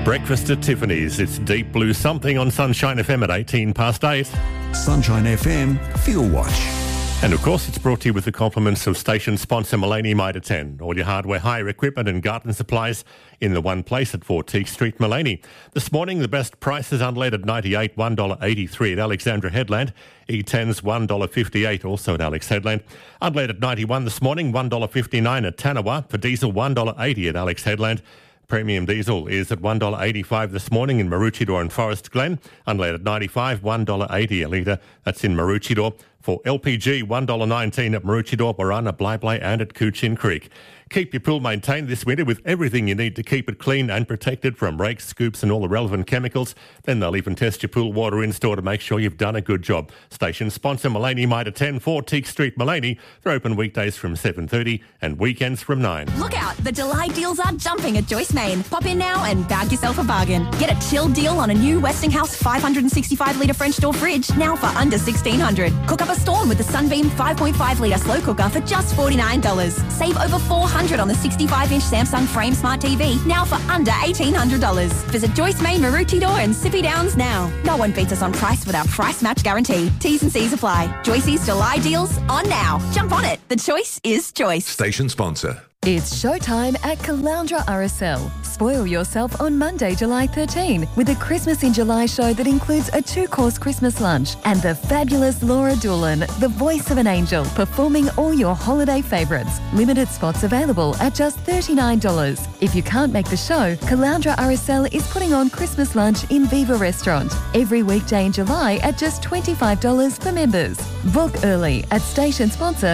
Breakfast at Tiffany's. It's Deep Blue Something on Sunshine FM at 8:18. Sunshine FM Fuel Watch. And of course, it's brought to you with the compliments of station sponsor Mullaney Mitre 10. All your hardware, hire equipment and garden supplies in the one place at 4 Teague Street, Mullaney. This morning, the best prices unleaded $98, $1.83 at Alexandra Headland. E10's $1.58 also at Alex Headland. Unleaded $91 this morning, $1.59 at Tanawa. For diesel, $1.80 at Alex Headland. Premium diesel is at $1.85 this morning in Maroochydore and Forest Glen. Unleaded $95, $1.80 a litre. That's in Maroochydore. For LPG, $1.19 at Maroochydore, Warana, Blyblay and at Coochin Creek. Keep your pool maintained this winter with everything you need to keep it clean and protected, from rakes, scoops and all the relevant chemicals. Then they'll even test your pool water in store to make sure you've done a good job. Station sponsor Mullaney Mitre 10, 4 Teague Street, Mullaney. They're open weekdays from 7:30 and weekends from 9. Look out, the July deals are jumping at Joyce Main. Pop in now and bag yourself a bargain. Get a chilled deal on a new Westinghouse 565 litre French door fridge, now for under $1,600. Cook up a storm with the Sunbeam 5.5 litre slow cooker for just $49. Save over $400 on the 65-inch Samsung Frame Smart TV, now for under $1,800. Visit Joyce Main, Maroochydore and Sippy Downs now. No one beats us on price with our price match guarantee. T's and C's apply. Joyce's July deals on now. Jump on it. The choice is Joyce. Station sponsor. It's showtime at Caloundra RSL. Spoil yourself on Monday, July 13 with a Christmas in July show that includes a 2-course Christmas lunch and the fabulous Laura Doolan, the voice of an angel, performing all your holiday favourites. Limited spots available at just $39. If you can't make the show, Caloundra RSL is putting on Christmas lunch in Viva Restaurant every weekday in July at just $25 for members. Book early at station sponsor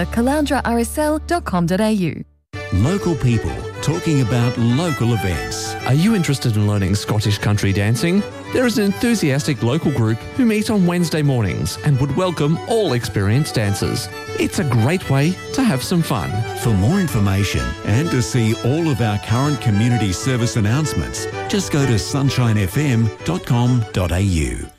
caloundrarsl.com.au. Local people talking about local events. Are you interested in learning Scottish country dancing? There is an enthusiastic local group who meet on Wednesday mornings and would welcome all experienced dancers. It's a great way to have some fun. For more information and to see all of our current community service announcements, just go to sunshinefm.com.au.